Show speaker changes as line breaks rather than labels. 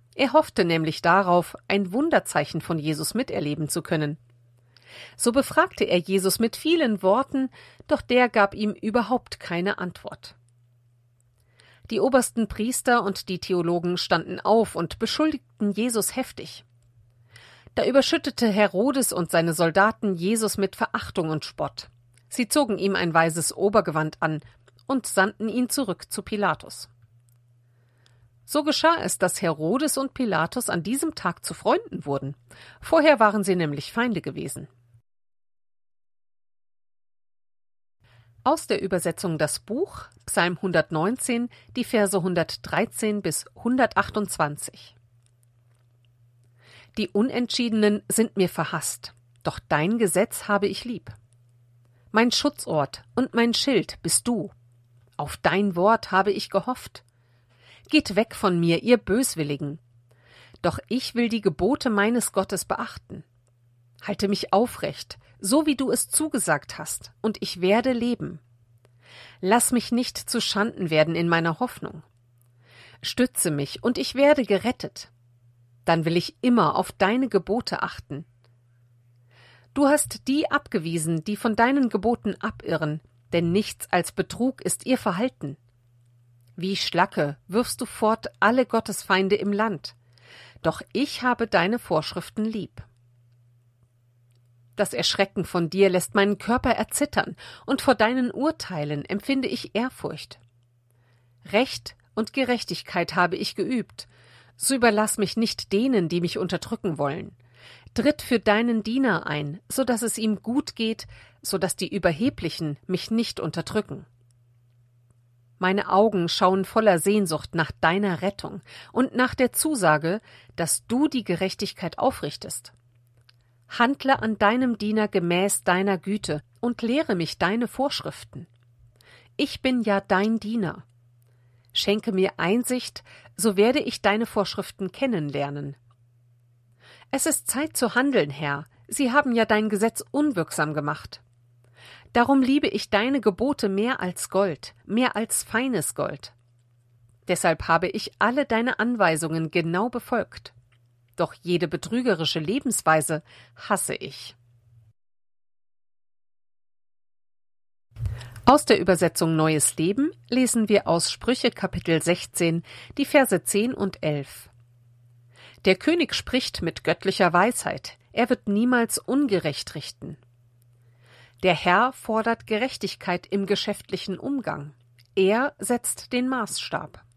Er hoffte nämlich darauf, ein Wunderzeichen von Jesus miterleben zu können. So befragte er Jesus mit vielen Worten, doch der gab ihm überhaupt keine Antwort. Die obersten Priester und die Theologen standen auf und beschuldigten Jesus heftig. Da überschüttete Herodes und seine Soldaten Jesus mit Verachtung und Spott. Sie zogen ihm ein weißes Obergewand an und sandten ihn zurück zu Pilatus. So geschah es, dass Herodes und Pilatus an diesem Tag zu Freunden wurden. Vorher waren sie nämlich Feinde gewesen. Aus der Übersetzung das Buch, Psalm 119, die Verse 113 bis 128. Die Unentschiedenen sind mir verhasst, doch dein Gesetz habe ich lieb. Mein Schutzort und mein Schild bist du. Auf dein Wort habe ich gehofft. Geht weg von mir, ihr Böswilligen. Doch ich will die Gebote meines Gottes beachten. Halte mich aufrecht, so wie du es zugesagt hast, und ich werde leben. Lass mich nicht zu Schanden werden in meiner Hoffnung. Stütze mich, und ich werde gerettet. Dann will ich immer auf deine Gebote achten. Du hast die abgewiesen, die von deinen Geboten abirren, denn nichts als Betrug ist ihr Verhalten. Wie Schlacke wirfst du fort alle Gottesfeinde im Land, doch ich habe deine Vorschriften lieb. Das Erschrecken von dir lässt meinen Körper erzittern, und vor deinen Urteilen empfinde ich Ehrfurcht. Recht und Gerechtigkeit habe ich geübt, so überlass mich nicht denen, die mich unterdrücken wollen. Tritt für deinen Diener ein, so dass es ihm gut geht, so dass die Überheblichen mich nicht unterdrücken. Meine Augen schauen voller Sehnsucht nach deiner Rettung und nach der Zusage, dass du die Gerechtigkeit aufrichtest. Handle an deinem Diener gemäß deiner Güte und lehre mich deine Vorschriften. Ich bin ja dein Diener. Schenke mir Einsicht, so werde ich deine Vorschriften kennenlernen. Es ist Zeit zu handeln, Herr. Sie haben ja dein Gesetz unwirksam gemacht. Darum liebe ich deine Gebote mehr als Gold, mehr als feines Gold. Deshalb habe ich alle deine Anweisungen genau befolgt. Doch jede betrügerische Lebensweise hasse ich. Aus der Übersetzung Neues Leben lesen wir aus Sprüche Kapitel 16, die Verse 10 und 11. Der König spricht mit göttlicher Weisheit, er wird niemals ungerecht richten. Der Herr fordert Gerechtigkeit im geschäftlichen Umgang, er setzt den Maßstab.